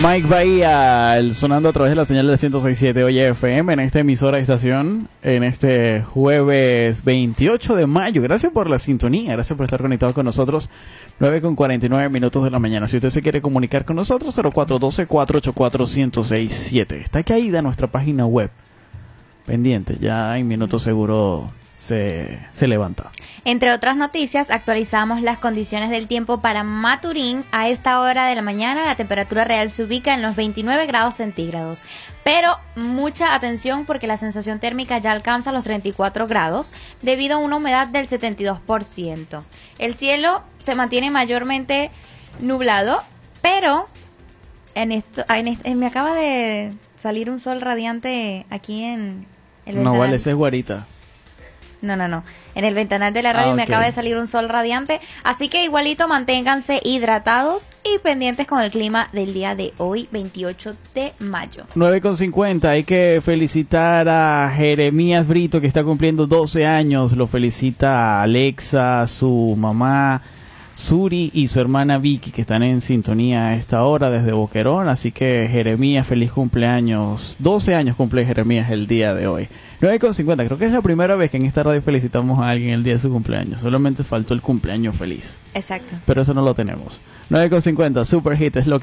Mike Bahía, sonando a través de la señal de 106.7 Oye FM en esta emisora de estación en este jueves 28 de mayo. Gracias por la sintonía, gracias por estar conectados con nosotros. 9:49 de la mañana. Si usted se quiere comunicar con nosotros, 0412-484-1067. Está caída nuestra página web. Pendiente, ya en minutos seguro se levanta. Entre otras noticias, actualizamos las condiciones del tiempo para Maturín. A esta hora de la mañana la temperatura real se ubica en los 29 grados centígrados. Pero mucha atención porque la sensación térmica ya alcanza los 34 grados debido a una humedad del 72%. El cielo se mantiene mayormente nublado, pero me acaba de salir un sol radiante aquí en el ventanal. No vale, esa es guarita. No. En el ventanal de la radio me acaba de salir un sol radiante. Así que igualito manténganse hidratados y pendientes con el clima del día de hoy, 28 de mayo. 9:50. Hay que felicitar a Jeremías Brito, que está cumpliendo 12 años. Lo felicita Alexa, su mamá Suri y su hermana Vicky, que están en sintonía a esta hora desde Boquerón. Así que Jeremías, feliz cumpleaños. 12 años cumple Jeremías el día de hoy. 9:50, creo que es la primera vez que en esta radio felicitamos a alguien el día de su cumpleaños. Solamente faltó el cumpleaños feliz. Exacto. Pero eso no lo tenemos. 9:50, Super Hit es lo que